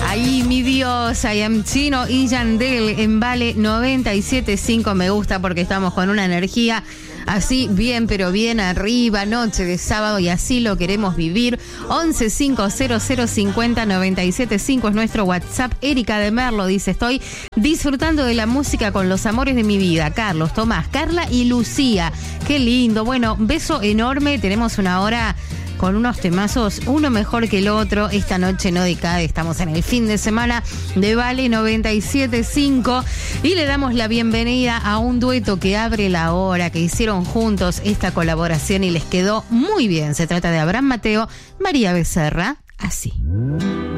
Ahí mi Dios, I am Chino y Yandel en Vale 97.5. Me gusta porque estamos con una energía así bien, pero bien arriba, noche de sábado y así lo queremos vivir. 1150050975 es nuestro WhatsApp. Erika de Merlo dice, estoy disfrutando de la música con los amores de mi vida. Carlos, Tomás, Carla y Lucía. Qué lindo. Bueno, beso enorme. Tenemos una hora con unos temazos, uno mejor que el otro. Esta noche no decae, estamos en el fin de semana de Vale 97.5 y le damos la bienvenida a un dueto que abre la hora, que hicieron juntos esta colaboración y les quedó muy bien. Se trata de Abraham Mateo, María Becerra, así.